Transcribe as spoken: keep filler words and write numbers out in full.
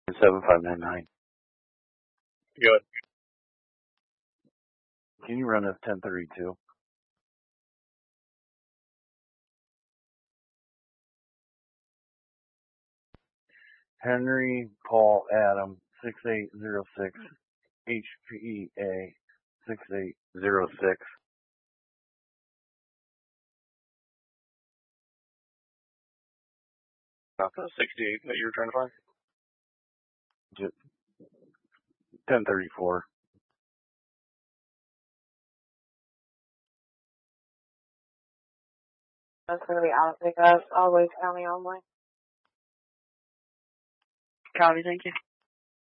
seven five nine nine. Good. Can you run us ten thirty-two? Henry Paul Adam six eight zero six H P A six eight zero six. Not the sixty-eight that you were trying to find? Just ten thirty-four. That's going to be out of pickup, always county only. County, thank you.